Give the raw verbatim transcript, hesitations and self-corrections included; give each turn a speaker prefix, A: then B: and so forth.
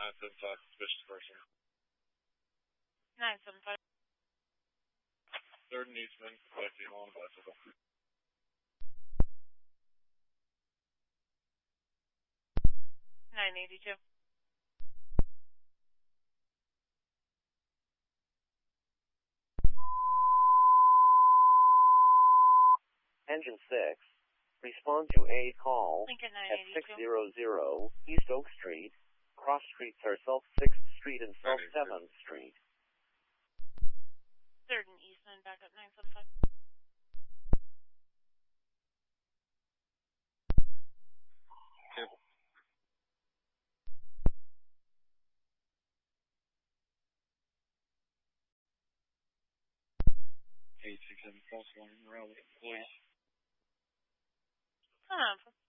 A: nine seven five, suspicious person.
B: nine seven five.
A: third and Eastman, collecting on bicycle.
B: nine eighty-two.
C: Engine six, respond to a call
B: Lincoln nine
C: at
B: eighty-two.
C: six hundred East Oak Street. Cross streets are South sixth Street and South seventh Street.
B: third and Eastman, back up nine seven five.
A: Yep. eight six seven, cross line, rally, police.
B: Come on.